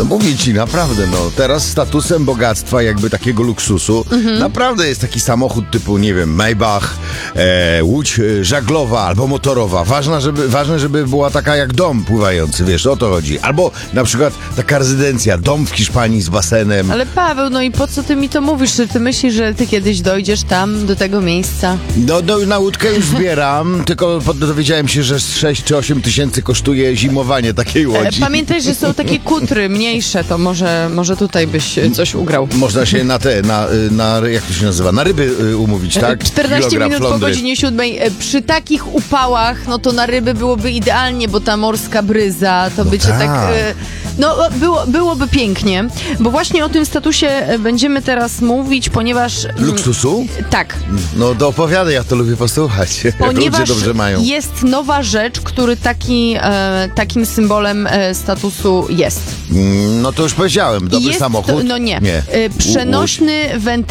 No mówię ci, naprawdę, no teraz statusem bogactwa, jakby takiego luksusu, naprawdę jest taki samochód typu, nie wiem, Maybach, łódź żaglowa albo motorowa. Ważne, żeby była taka jak dom pływający, wiesz, o to chodzi. Albo na przykład taka rezydencja, dom w Hiszpanii z basenem. Ale Paweł, no i po co ty mi to mówisz? Czy ty myślisz, że ty kiedyś dojdziesz tam, do tego miejsca? No na łódkę już zbieram, tylko dowiedziałem się, że 6 czy 8 tysięcy kosztuje zimowanie takiej łodzi. Pamiętaj, że są takie kutry mniejsze, to może tutaj byś coś ugrał. Można się jak to się nazywa, na ryby umówić, tak? 14 Kilograf minut po flądry. godzinie 7. Przy takich upałach, no to na ryby byłoby idealnie, bo ta morska bryza, to by cię tak... No, byłoby pięknie, bo właśnie o tym statusie będziemy teraz mówić, ponieważ... Luksusu? Tak. No to opowiadaj, ja to lubię posłuchać. Ponieważ ludzie dobrze mają. jest nowa rzecz, który takim symbolem statusu jest. No to już powiedziałem, dobry jest samochód. No nie. Przenośny wentylator.